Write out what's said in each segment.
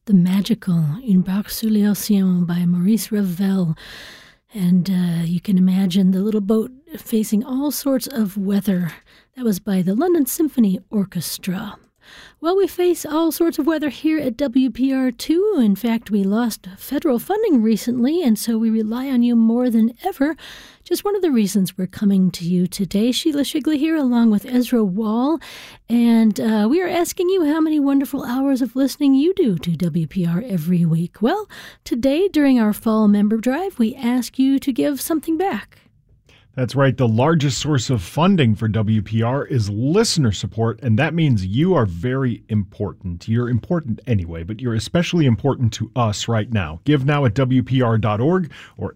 The Magical, Une Barque-sur-l'Océan by Maurice Ravel. And you can imagine the little boat facing all sorts of weather. That was by the London Symphony Orchestra. Well, we face all sorts of weather here at WPR too. In fact, we lost federal funding recently, and so we rely on you more than ever. Just one of the reasons we're coming to you today. Sheila Shigley here along with Ezra Wall, and we are asking you how many wonderful hours of listening you do to WPR every week. Well, today during our fall member drive, we ask you to give something back. That's right. The largest source of funding for WPR is listener support, and that means you are very important. You're important anyway, but you're especially important to us right now. Give now at WPR.org or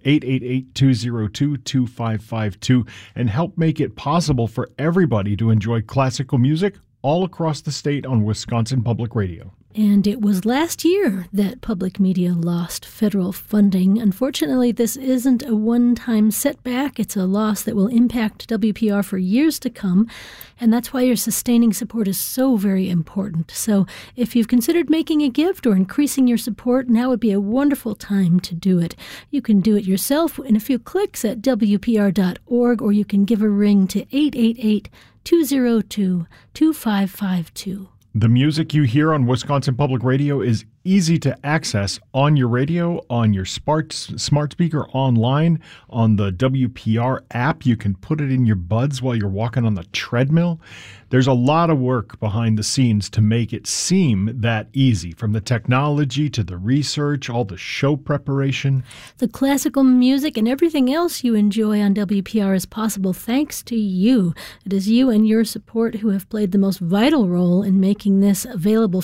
888-202-2552 and help make it possible for everybody to enjoy classical music all across the state on Wisconsin Public Radio. And it was last year that public media lost federal funding. Unfortunately, this isn't a one-time setback. It's a loss that will impact WPR for years to come. And that's why your sustaining support is so very important. So if you've considered making a gift or increasing your support, now would be a wonderful time to do it. You can do it yourself in a few clicks at WPR.org, or you can give a ring to 888-202-2552. The music you hear on Wisconsin Public Radio is easy to access on your radio, on your smart speaker, online, on the WPR app. You can put it in your buds while you're walking on the treadmill. There's a lot of work behind the scenes to make it seem that easy, from the technology to the research, all the show preparation. The classical music and everything else you enjoy on WPR is possible thanks to you. It is you and your support who have played the most vital role in making this available